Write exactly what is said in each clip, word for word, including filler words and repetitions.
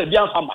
be bian fama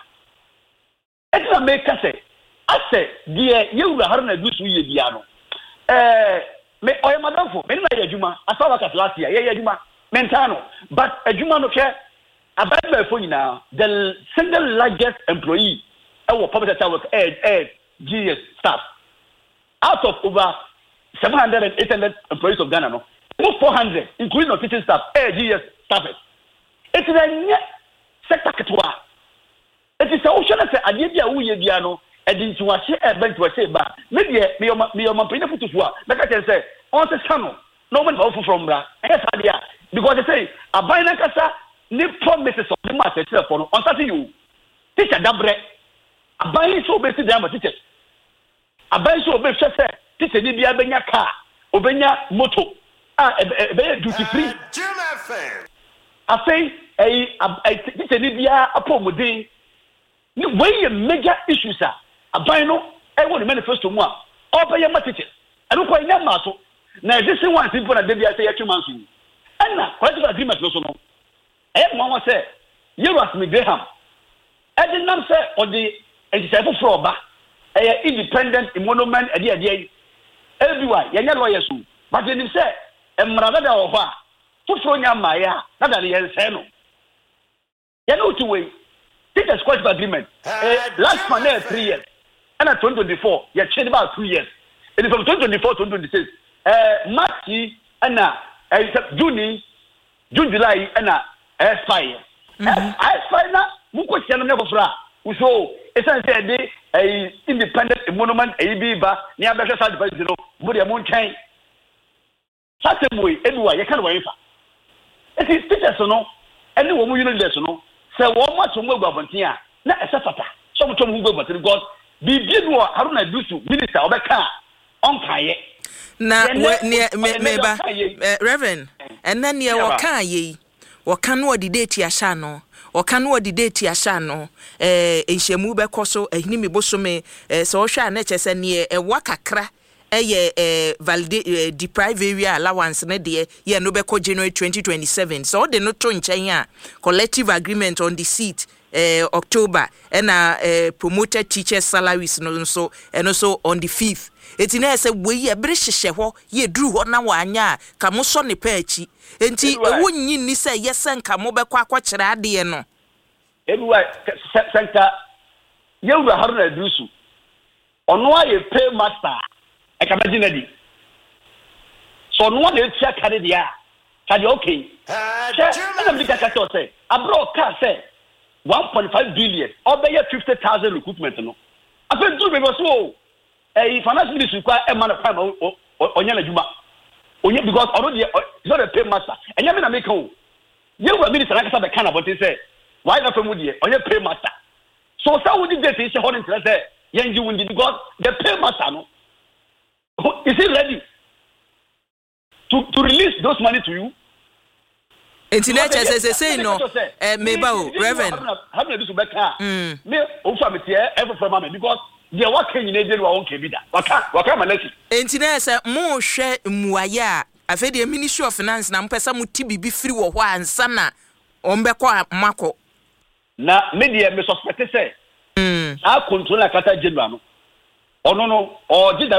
e na make say ase die yewura Haruna Dusu ye bia no eh me oye madamfo me na ye adwuma asawa ka last year ye ye adwuma mentano but adwuma no hwe ababa fo nyina the single largest employee our public sector work eh eh G S staff out of over seven hundred and eight hundred employees of Ghana no four hundred including the teaching staff eh G S staff it is a sector ketwa it is a ocean say ade bia wo ye bia no e di nti wa hye e bent wa hye ba me de me yo me yo mampene futufu a na ka say on se sano no man go from bra e sa dia because they say aban na kasa ni promises of the master for no on start you teacher dabre aban so be see dem teacher aban so be say teacher ni bia benya car obenya moto ah e be duty free I say eh teacher ni bia apomodin ni wey major issues ah aban no e won manifesto mu a obeye ma teacher anu ko nya ma so na this one simple na dey say yatuma so ana collective agreement no so no eh mo say Yerasmi Graham e dey nam say o dey ejisefo fro oba eh independent monument e dey dey everywhere yenya lawyers so but they say emrada da wo fa foforo nya maya na da ye nse no ye no to way teachers collective agreement eh last one eh three years and twenty twenty-four ye change about two years and from twenty twenty-four to twenty twenty-six eh March and eh June June July and expire expire na mu ko tia no ne fofora so esan say dey eh independent monument eh bi ba ni abehwe sa device no mu de mu ntwen satemwe eduwa ye kan wa yifa it is teachers no any wo mu university no say wo ma to mu agabontin a na ese fata so mo to mu agabontin god bi bi no Haruna Dusu minister obeka on kaye na me me ba Reverend and then ye wo kan ye wo kan no di date ya sha no wo kan no di date ya sha no eh enhemu be koso ehini me bosome so wo hwa na chese ne e wa kakra eye eh validate deprive area allowance ne de ye no be ko January twenty twenty-seven so de no to nchen a collective agreement on the seat eh October and uh, promoted teachers salaries no so and also on the fifth eti na say we ye bere hyehyɛ hɔ ye duru hɔ na wanya ka mo so ne pa achi enti ewu nyi ni say yesen ka mo be kwa akɔkyerɛ ade no everywhere center yewura Haruna Dusu ono aye pay master e ka magina di so no one dey check carry dia ka dey okay che na me ka ka say abro ka say one point five billion obey fifty thousand recruitment no afa duru be so eh finance ministry kwa e man prime onya na juma onye because already so the pay master enya me na make o ye wa minister na kasa be kana but say why na famu die onye pay master so say we did this say holding say yenji wundi because the pay master no is he ready to to release those money to you internet say say say no eh meba o Reverend how do you back car me o fa me tie every from me because they work in the day wa won ke bi da waka waka manasi internet say mo hwe muaye a afa the Ministry of Finance na mpesa mu ti bibi free wo ho ansa na ombekọ mako na media me suspect say mm a control na kata general no ono no o